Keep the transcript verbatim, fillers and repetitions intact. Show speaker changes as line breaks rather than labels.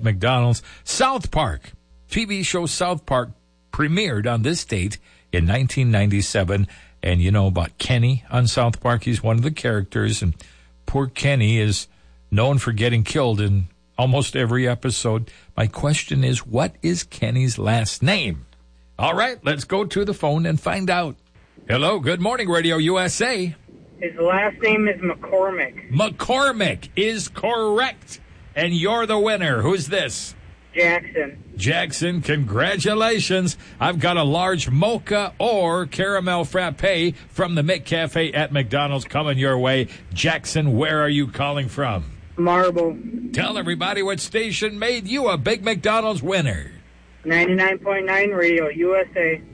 McDonald's. South Park. T V show South Park premiered on this date in nineteen ninety-seven. And you know about Kenny on South Park. He's one of the characters. And poor Kenny is known for getting killed in almost every episode. My question is, what is Kenny's last name? All right, let's go to the phone and find out. Hello, good morning, Radio U S A.
His last name is McCormick.
McCormick is correct. And you're the winner. Who's this?
Jackson.
Jackson, congratulations. I've got a large mocha or caramel frappe from the McCafe at McDonald's coming your way. Jackson, where are you calling from?
Marble.
Tell everybody what station made you a Big McDonald's winner.
ninety-nine point nine Radio U S A.